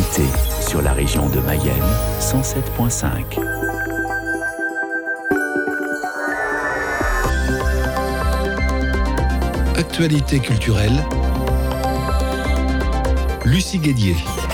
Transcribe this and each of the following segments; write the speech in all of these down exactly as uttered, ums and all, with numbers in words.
Actualité sur la région de Mayenne, cent sept virgule cinq. Actualité culturelle, Lucie Guédier.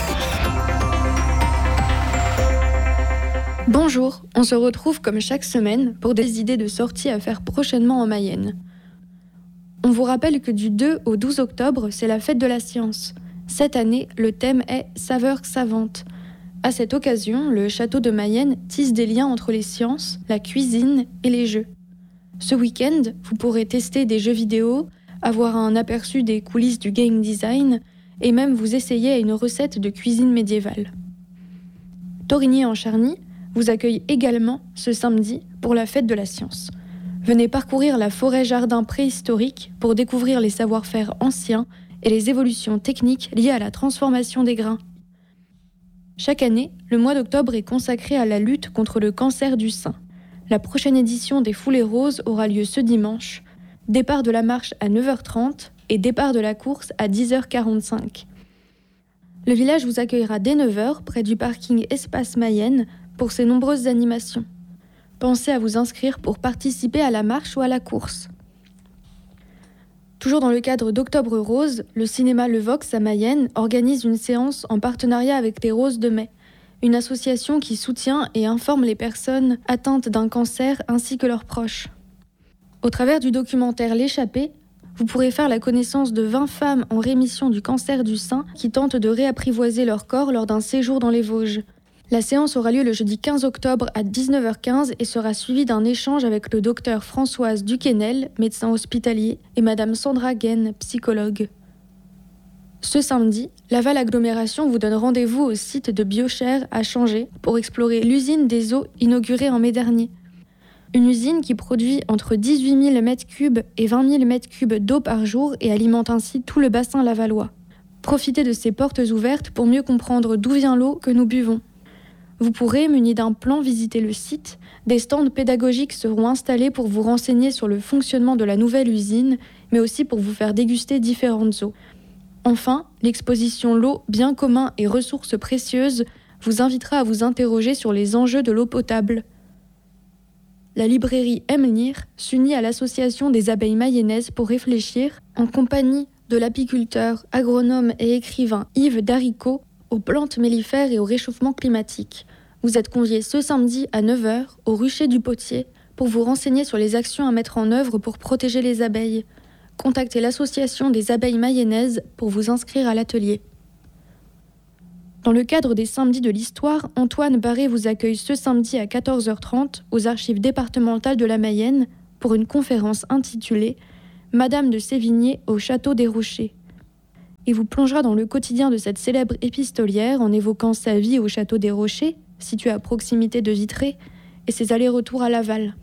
Bonjour, on se retrouve comme chaque semaine pour des idées de sorties à faire prochainement en Mayenne. On vous rappelle que du deux au douze octobre, c'est la fête de la science. Cette année, le thème est « Saveurs savantes ». À cette occasion, le château de Mayenne tisse des liens entre les sciences, la cuisine et les jeux. Ce week-end, vous pourrez tester des jeux vidéo, avoir un aperçu des coulisses du game design et même vous essayer à une recette de cuisine médiévale. Torigny-en-Charny vous accueille également ce samedi pour la fête de la science. Venez parcourir la forêt-jardin préhistorique pour découvrir les savoir-faire anciens et les évolutions techniques liées à la transformation des grains. Chaque année, le mois d'octobre est consacré à la lutte contre le cancer du sein. La prochaine édition des Foulées Roses aura lieu ce dimanche. Départ de la marche à neuf heures trente et départ de la course à dix heures quarante-cinq. Le village vous accueillera dès neuf heures près du parking Espace Mayenne pour ses nombreuses animations. Pensez à vous inscrire pour participer à la marche ou à la course. Toujours dans le cadre d'Octobre Rose, le cinéma Le Vox à Mayenne organise une séance en partenariat avec les Roses de Mai, une association qui soutient et informe les personnes atteintes d'un cancer ainsi que leurs proches. Au travers du documentaire L'échappée, vous pourrez faire la connaissance de vingt femmes en rémission du cancer du sein qui tentent de réapprivoiser leur corps lors d'un séjour dans les Vosges. La séance aura lieu le jeudi quinze octobre à dix-neuf heures quinze et sera suivie d'un échange avec le docteur Françoise Duquesnel, médecin hospitalier, et madame Sandra Guen, psychologue. Ce samedi, Laval Agglomération vous donne rendez-vous au site de Biocher à Changé pour explorer l'usine des eaux inaugurée en mai dernier. Une usine qui produit entre dix-huit mille mètres cubes et vingt mille mètres cubes d'eau par jour et alimente ainsi tout le bassin lavallois. Profitez de ces portes ouvertes pour mieux comprendre d'où vient l'eau que nous buvons. Vous pourrez, muni d'un plan, visiter le site. Des stands pédagogiques seront installés pour vous renseigner sur le fonctionnement de la nouvelle usine, mais aussi pour vous faire déguster différentes eaux. Enfin, l'exposition L'eau, bien commun et ressources précieuses vous invitera à vous interroger sur les enjeux de l'eau potable. La librairie Aime lire s'unit à l'association des abeilles mayennaises pour réfléchir, en compagnie de l'apiculteur, agronome et écrivain Yves Daricot, aux plantes mellifères et au réchauffement climatique. Vous êtes conviés ce samedi à neuf heures au rucher du Potier pour vous renseigner sur les actions à mettre en œuvre pour protéger les abeilles. Contactez l'association des abeilles mayennaises pour vous inscrire à l'atelier. Dans le cadre des Samedis de l'Histoire, Antoine Barré vous accueille ce samedi à quatorze heures trente aux archives départementales de la Mayenne pour une conférence intitulée « Madame de Sévigné au château des Rochers ». Il vous plongera dans le quotidien de cette célèbre épistolière en évoquant sa vie au château des Rochers, situé à proximité de Vitré, et ses allers-retours à Laval.